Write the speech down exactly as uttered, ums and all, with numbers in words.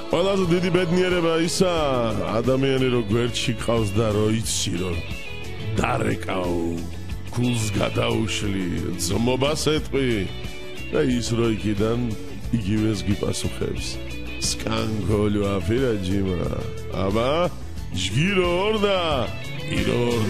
ყველაზე დიდი ბედნიერება ისა ადამიანი რო გვერდში ყავს და რო იცი რომ დარეკავ გულს გადაუშლი ძმობას ეტყვი და ის რო იქიდან იგივეს გიპასუხებს სკანგოლო აფირაჯიმა აბა ჯგირო ორდა ირორ